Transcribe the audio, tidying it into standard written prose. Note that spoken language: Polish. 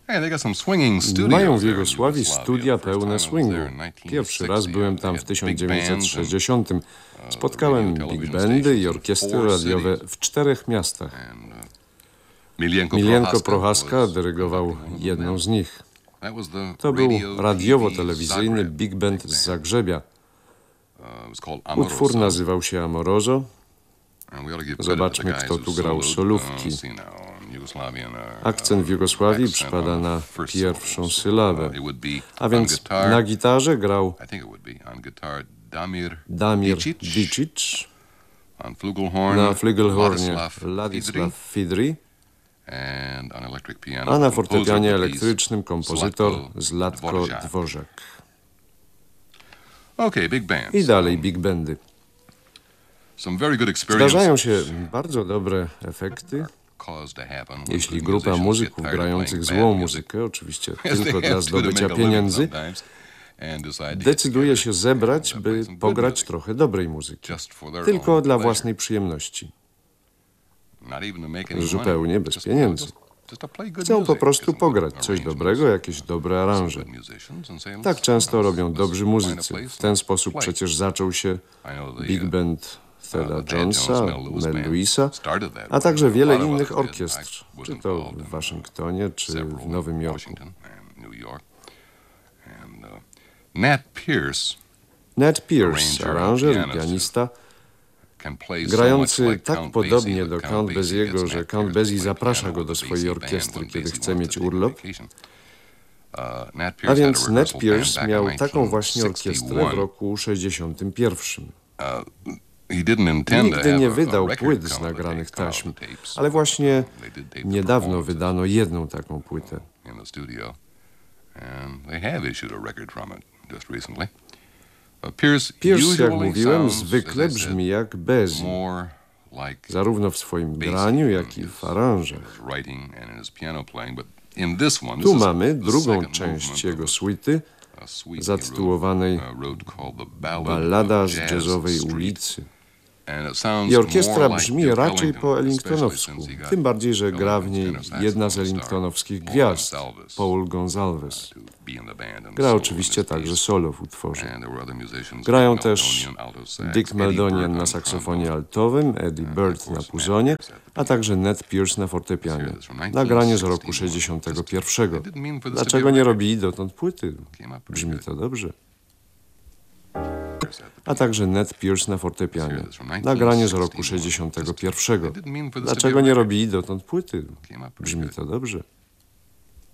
Mają w Jugosławii studia pełne swingu. Pierwszy raz byłem tam w 1960. Spotkałem big bandy i orkiestry radiowe w 4 miastach. Milienko Prochaska dyrygował jedną z nich. To był radiowo-telewizyjny big band z Zagrzebia. Utwór nazywał się Amoroso. Zobaczmy, kto tu grał solówki. Akcent w Jugosławii przypada na pierwszą sylabę. A więc na gitarze grał Damir Dicic, na flugelhornie Ladisław Fidry, a na fortepianie elektrycznym kompozytor Zlatko Dvořák. I dalej big bandy. Zdarzają się bardzo dobre efekty, jeśli grupa muzyków grających złą muzykę, oczywiście tylko dla zdobycia pieniędzy, decyduje się zebrać, by pograć trochę dobrej muzyki, tylko dla własnej przyjemności, zupełnie bez pieniędzy. Chcą po prostu pograć coś dobrego, jakieś dobre aranże. Tak często robią dobrzy muzycy. W ten sposób przecież zaczął się big band Theda Jonesa, Mel Lewisa, a także wiele innych orkiestr, czy to w Waszyngtonie, czy w Nowym Jorku. Nat Pierce, aranżer i pianista, grający tak podobnie do Count Basiego, że Count Basie zaprasza go do swojej orkiestry, kiedy chce mieć urlop. A więc Nat Pierce miał taką właśnie orkiestrę w roku 1961. Nigdy nie wydał płyt z nagranych taśm, ale właśnie niedawno wydano jedną taką płytę. Pierce, jak mówiłem, zwykle brzmi jak Basie, zarówno w swoim graniu, jak i w aranżach. Tu mamy drugą część jego suity, zatytułowanej Ballada z jazzowej ulicy. I orkiestra brzmi raczej po ellingtonowsku, tym bardziej, że gra w niej jedna z ellingtonowskich gwiazd, Paul Gonsalves. Gra oczywiście także solo w utworze. Grają też Dick Meldonian na saksofonie altowym, Eddie Bird na puzonie, a także Nat Pierce na fortepianie. Nagranie z roku 1961. Dlaczego nie robili dotąd płyty? Brzmi to dobrze. A także Nat Pierce na fortepianie. Nagranie z roku 1961. Dlaczego nie robili dotąd płyty? Brzmi to dobrze.